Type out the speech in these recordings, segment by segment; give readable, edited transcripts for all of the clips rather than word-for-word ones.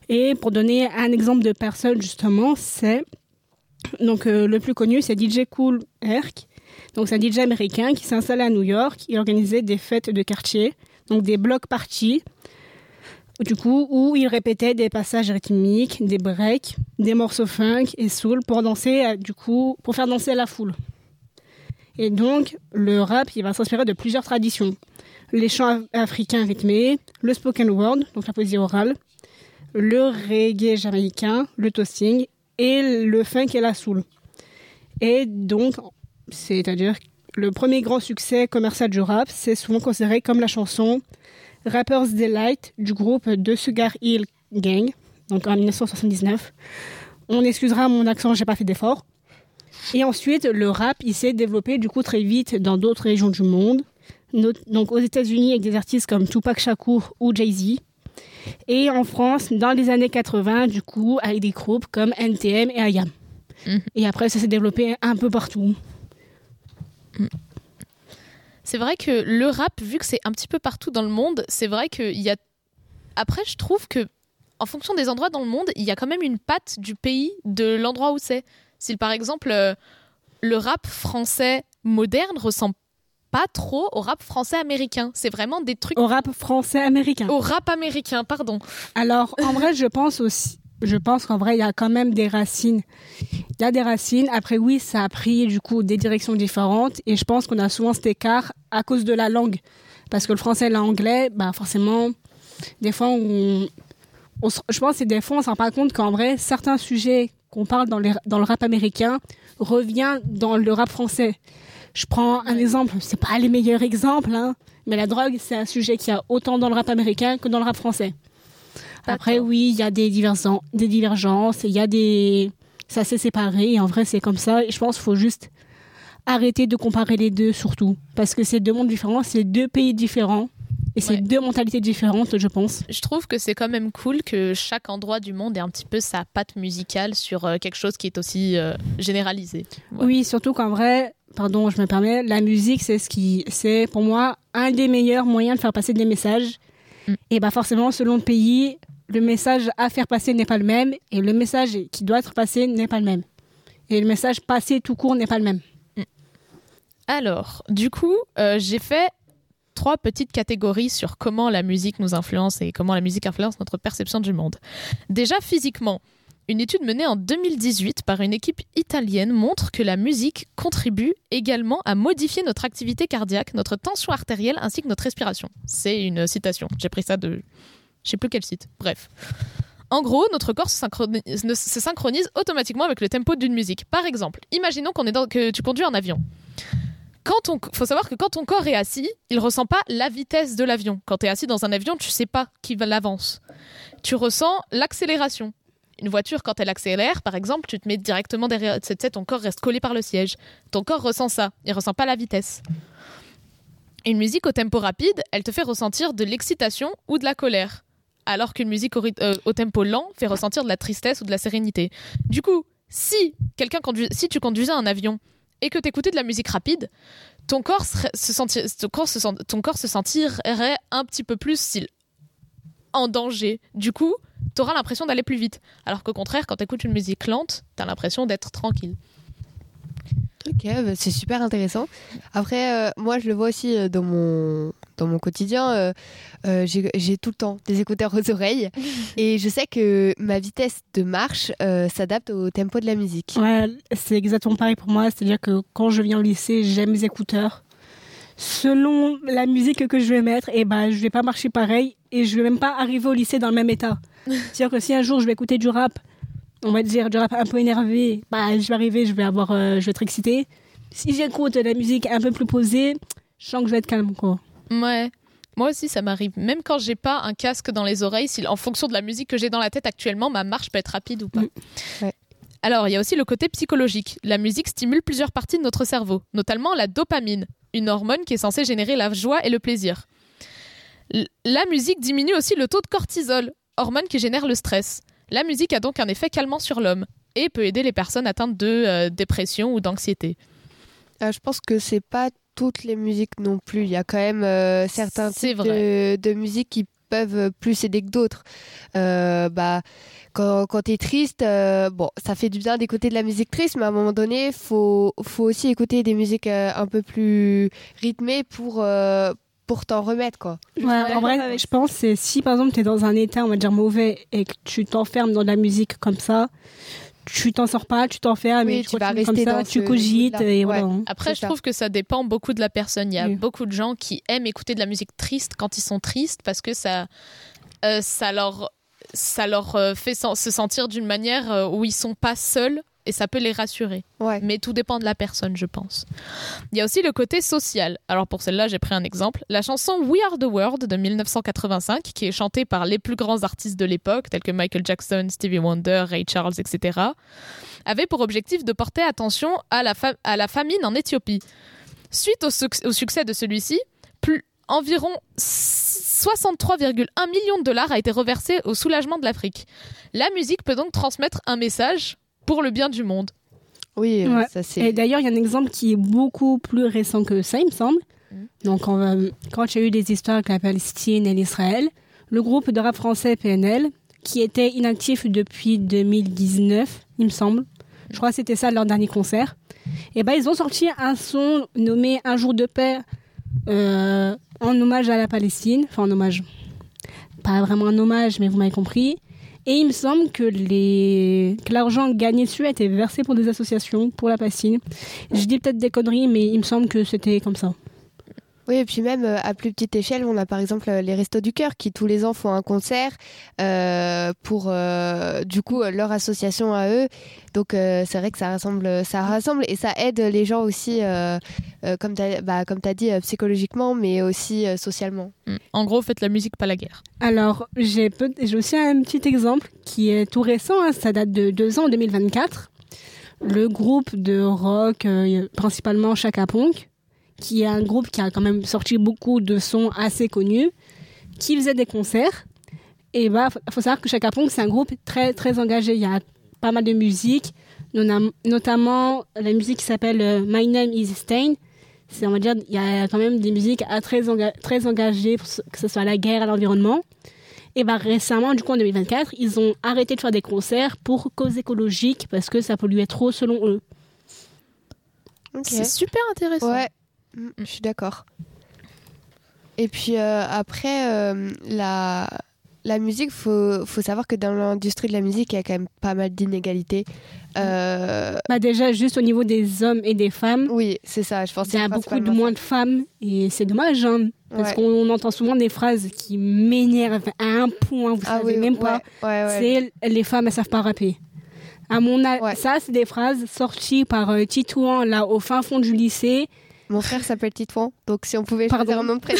Et pour donner un exemple de personne, justement, c'est... Donc, le plus connu, c'est DJ Kool Herc. Donc, c'est un DJ américain qui s'est installé à New York. Il organisait des fêtes de quartier, donc des block parties, du coup, où il répétait des passages rythmiques, des breaks, des morceaux funk et soul pour danser, pour faire danser la foule. Et donc, le rap, il va s'inspirer de plusieurs traditions. Les chants africains rythmés, le spoken word, donc la poésie orale, le reggae jamaïcain, le toasting et le funk et la soul. Et donc, c'est-à-dire le premier grand succès commercial du rap, c'est souvent considéré comme la chanson Rapper's Delight du groupe The Sugar Hill Gang, donc en 1979. On excusera mon accent, j'ai pas fait d'effort. Et ensuite, le rap, il s'est développé du coup très vite dans d'autres régions du monde, donc aux États-Unis avec des artistes comme Tupac Shakur ou Jay-Z. Et en France, dans les années 80, du coup, avec des groupes comme NTM et IAM. Et après, ça s'est développé un peu partout. C'est vrai que le rap, vu que c'est un petit peu partout dans le monde, c'est vrai qu'il y a... Après, je trouve que en fonction des endroits dans le monde, il y a quand même une patte du pays, de l'endroit où c'est. Si par exemple, le rap français moderne ressemble pas trop au rap français américain. C'est vraiment des trucs... Au rap français américain. Au rap américain, pardon. Alors, en vrai, je pense qu'en vrai, il y a quand même des racines. Il y a des racines. Après, oui, ça a pris, du coup, des directions différentes. Et je pense qu'on a souvent cet écart à cause de la langue. Parce que le français et l'anglais, bah, forcément, des fois, je pense que des fois, on ne se rend pas compte qu'en vrai, certains sujets qu'on parle dans le rap américain reviennent dans le rap français. Je prends un exemple, c'est pas les meilleurs exemples, hein, mais la drogue, c'est un sujet qu'il y a autant dans le rap américain que dans le rap français. Après, oui, il y a des divergences, ça s'est séparé, et en vrai, c'est comme ça. Et je pense qu'il faut juste arrêter de comparer les deux, surtout. Parce que c'est deux mondes différents, c'est deux pays différents, et c'est deux mentalités différentes, je pense. Je trouve que c'est quand même cool que chaque endroit du monde ait un petit peu sa patte musicale sur quelque chose qui est aussi généralisé. Ouais. Oui, surtout qu'en vrai... Pardon, je me permets. La musique, c'est pour moi un des meilleurs moyens de faire passer des messages. Et bah forcément, selon le pays, le message à faire passer n'est pas le même, et le message qui doit être passé n'est pas le même. Et le message passé tout court n'est pas le même. Alors, du coup, j'ai fait 3 petites catégories sur comment la musique nous influence et comment la musique influence notre perception du monde. Déjà, physiquement. Une étude menée en 2018 par une équipe italienne montre que la musique contribue également à modifier notre activité cardiaque, notre tension artérielle ainsi que notre respiration. C'est une citation. J'ai pris ça de... Je sais plus quel site. Bref. En gros, notre corps se synchronise automatiquement avec le tempo d'une musique. Par exemple, imaginons que tu conduis un avion. Faut savoir que quand ton corps est assis, il ressent pas la vitesse de l'avion. Quand tu es assis dans un avion, tu sais pas qui l'avance. Tu ressens l'accélération. Une voiture, quand elle accélère, par exemple, tu te mets directement derrière. Ton corps reste collé par le siège. Ton corps ressent ça. Il ressent pas la vitesse. Une musique au tempo rapide, elle te fait ressentir de l'excitation ou de la colère. Alors qu'une musique au tempo lent fait ressentir de la tristesse ou de la sérénité. Du coup, si tu conduisais un avion et que tu écoutais de la musique rapide, ton corps se sentirait un petit peu plus en danger. Du coup, t'auras l'impression d'aller plus vite. Alors qu'au contraire, quand t'écoutes une musique lente, t'as l'impression d'être tranquille. Ok, bah c'est super intéressant. Après, moi, je le vois aussi dans mon quotidien. J'ai tout le temps des écouteurs aux oreilles. Et je sais que ma vitesse de marche s'adapte au tempo de la musique. Ouais, c'est exactement pareil pour moi. C'est-à-dire que quand je viens au lycée, j'aime mes écouteurs. Selon la musique que je vais mettre, je vais pas marcher pareil et je vais même pas arriver au lycée dans le même état. C'est-à-dire que si un jour je vais écouter du rap, on va dire du rap un peu énervé, je vais arriver, je vais être excitée. Si j'écoute de la musique un peu plus posée, je sens que je vais être calme, quoi. Ouais. Moi aussi, ça m'arrive. Même quand j'ai pas un casque dans les oreilles, en fonction de la musique que j'ai dans la tête actuellement, ma marche peut être rapide ou pas. Ouais. Alors, il y a aussi le côté psychologique. La musique stimule plusieurs parties de notre cerveau, notamment la dopamine, une hormone qui est censée générer la joie et le plaisir. La musique diminue aussi le taux de cortisol, hormone qui génère le stress. La musique a donc un effet calmant sur l'homme et peut aider les personnes atteintes de dépression ou d'anxiété. Je pense que c'est pas toutes les musiques non plus. Il y a quand même certains types de musique qui peuvent plus aider que d'autres. Quand t'es triste, ça fait du bien d'écouter de la musique triste, mais à un moment donné, faut aussi écouter des musiques un peu plus rythmées pour t'en remettre, quoi. Ouais, en vrai, je pense que si par exemple tu es dans un état, on va dire mauvais, et que tu t'enfermes dans de la musique comme ça, tu t'en sors pas, tu t'enfermes, et tu vas rester comme ça, tu cogites, et voilà. Après, je trouve que ça dépend beaucoup de la personne. Il y a beaucoup de gens qui aiment écouter de la musique triste quand ils sont tristes parce que ça leur fait se sentir d'une manière où ils sont pas seuls et ça peut les rassurer. Ouais. Mais tout dépend de la personne, je pense. Il y a aussi le côté social. Alors pour celle-là, j'ai pris un exemple. La chanson We Are the World de 1985, qui est chantée par les plus grands artistes de l'époque, tels que Michael Jackson, Stevie Wonder, Ray Charles, etc., avait pour objectif de porter attention à la famine en Éthiopie. Suite au succès de celui-ci, environ 63,1 millions de dollars a été reversé au soulagement de l'Afrique. La musique peut donc transmettre un message pour le bien du monde. Oui, ça c'est... Et d'ailleurs, il y a un exemple qui est beaucoup plus récent que ça, il me semble. Donc, quand il y a eu des histoires avec la Palestine et l'Israël, le groupe de rap français PNL, qui était inactif depuis 2019, il me semble, je crois que c'était ça leur dernier concert, et ils ont sorti un son nommé Un jour de paix en hommage à la Palestine, enfin en hommage, pas vraiment un hommage, mais vous m'avez compris. Et il me semble que l'argent gagné dessus a été versé pour des associations pour la Palestine. Je dis peut-être des conneries, mais il me semble que c'était comme ça. Oui, et puis même à plus petite échelle, on a par exemple les Restos du Cœur qui tous les ans font un concert pour du coup leur association à eux. Donc c'est vrai que ça rassemble et ça aide les gens aussi, comme t'as dit, psychologiquement, mais aussi socialement. En gros, faites la musique, pas la guerre. Alors, j'ai aussi un petit exemple qui est tout récent, hein, ça date de 2 ans, en 2024. Le groupe de rock, principalement Chaka Ponk, qui est un groupe qui a quand même sorti beaucoup de sons assez connus, qui faisait des concerts. Et faut savoir que Chaka Ponk, c'est un groupe très, très engagé. Il y a pas mal de musique, notamment la musique qui s'appelle My Name is Stain. On va dire, il y a quand même des musiques très engagées, que ce soit la guerre, à l'environnement. Et récemment, du coup, en 2024, ils ont arrêté de faire des concerts pour cause écologique, parce que ça polluait trop, selon eux. Okay. C'est super intéressant. Ouais. Je suis d'accord. Et puis après, la musique, faut savoir que dans l'industrie de la musique, il y a quand même pas mal d'inégalités. Déjà, juste au niveau des hommes et des femmes. Oui, c'est ça, je pense. Il y a beaucoup moins de femmes et c'est dommage, hein, parce qu'on entend souvent des phrases qui m'énervent à un point, vous savez même pas. C'est les femmes, elles savent pas rapper. À mon avis, ça, c'est des phrases sorties par Titouan, là, au fin fond du lycée. Mon frère s'appelle Titouan, donc si on pouvait choisir un nom de prénom.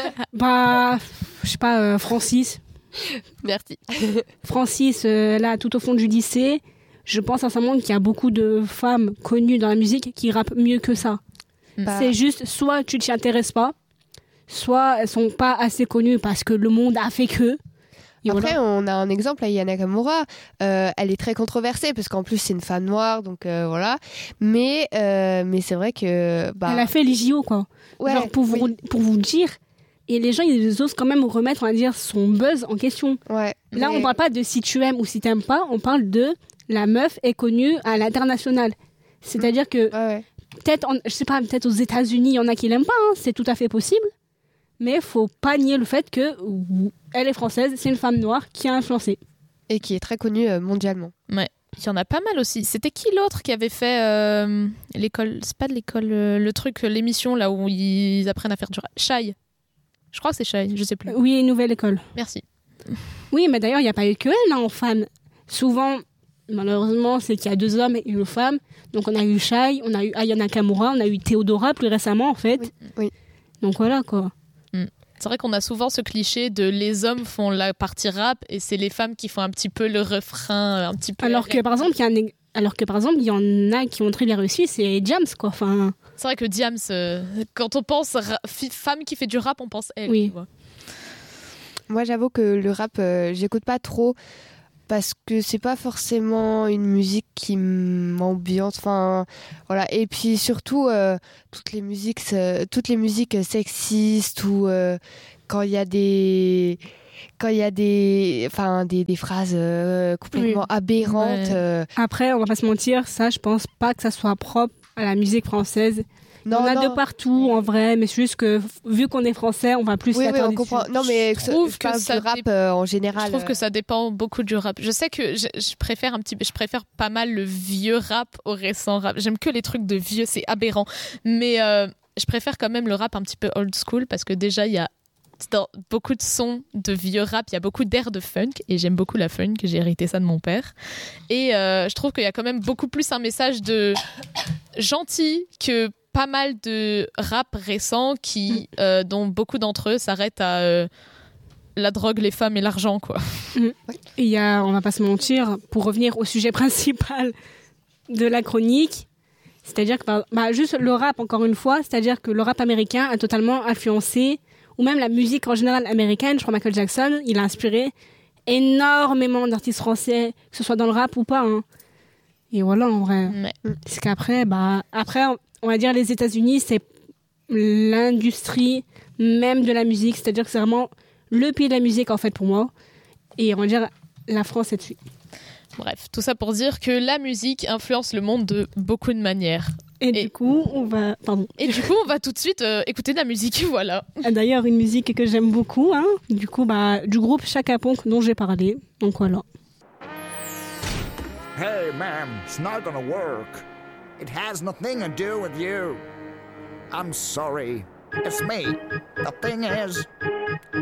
Je sais pas, Francis. Merci. Francis, là, tout au fond du lycée, je pense sincèrement qu'il y a beaucoup de femmes connues dans la musique qui rappent mieux que ça. C'est juste, soit tu t'y intéresses pas, soit elles sont pas assez connues parce que le monde a fait que. Et après, on a un exemple, Aya Nakamura. Elle est très controversée parce qu'en plus c'est une femme noire, donc voilà. Mais c'est vrai que elle a fait les JO, quoi. Ouais, genre pour vous dire. Et les gens, ils osent quand même remettre, on va dire, son buzz en question. Ouais. Là, on parle pas de si tu aimes ou si t'aimes pas. On parle de la meuf est connue à l'international. C'est-à-dire que peut-être aux États-Unis, il y en a qui l'aiment pas. Hein, c'est tout à fait possible. Mais faut pas nier le fait que elle est française, c'est une femme noire qui a influencé. Et qui est très connue mondialement. Ouais. Il y en a pas mal aussi. C'était qui l'autre qui avait fait l'école, c'est pas de l'école, le truc, l'émission là où ils apprennent à faire du rap. Shai. Je crois que c'est Shai, je sais plus. Oui, Nouvelle École. Merci. Oui, mais d'ailleurs, il n'y a pas eu que elle en femme. Souvent, malheureusement, c'est qu'il y a 2 hommes et une femme. Donc on a eu Shai, on a eu Aya Nakamura, on a eu Théodora plus récemment en fait. Oui. Donc voilà quoi. C'est vrai qu'on a souvent ce cliché de les hommes font la partie rap et c'est les femmes qui font un petit peu le refrain, un petit peu. Alors que par exemple, il y en a qui ont très bien réussi, c'est Diams quoi. Enfin. C'est vrai que Diams, quand on pense femme qui fait du rap, on pense elle. Oui. Tu vois. Moi, j'avoue que le rap, j'écoute pas trop. Parce que c'est pas forcément une musique qui m'ambiance, enfin voilà. Et puis surtout toutes les musiques sexistes ou quand il y a des quand il y a des phrases complètement aberrantes. Ouais. Après, on va pas se mentir, ça, je pense pas que ça soit propre à la musique française. Non, on a non. de partout, en vrai, mais c'est juste que, vu qu'on est français, on va plus Oui, s'attarder on comprend. dessus. Non, mais Je trouve je parle que ça du rap en général. Je trouve que ça dépend beaucoup du rap. Je sais que je préfère je préfère pas mal le vieux rap au récent rap. J'aime que les trucs de vieux, c'est aberrant. Mais je préfère quand même le rap un petit peu old school parce que déjà, il y a dans beaucoup de sons de vieux rap, il y a beaucoup d'airs de funk et j'aime beaucoup la funk, j'ai hérité ça de mon père. Et je trouve qu'il y a quand même beaucoup plus un message de gentil que pas mal de rap récents dont beaucoup d'entre eux s'arrêtent à la drogue, les femmes et l'argent, quoi. Il y a, on va pas se mentir, pour revenir au sujet principal de la chronique, c'est-à-dire que juste le rap, encore une fois, c'est-à-dire que le rap américain a totalement influencé, ou même la musique en général américaine. Je crois Michael Jackson, il a inspiré énormément d'artistes français, que ce soit dans le rap ou pas. Hein. Et voilà, en vrai. Ouais. Parce qu'après, on va dire les États-Unis, c'est l'industrie même de la musique, c'est-à-dire que c'est vraiment le pays de la musique, en fait, pour moi. Et on va dire, la France est dessus. Bref, tout ça pour dire que la musique influence le monde de beaucoup de manières. Et du coup, on va tout de suite écouter de la musique, voilà. D'ailleurs, une musique que j'aime beaucoup, hein, du coup, du groupe Chaka Ponk dont j'ai parlé. Donc voilà. Hey, ma'am, it's not gonna work. It has nothing to do with you. I'm sorry. It's me. The thing is,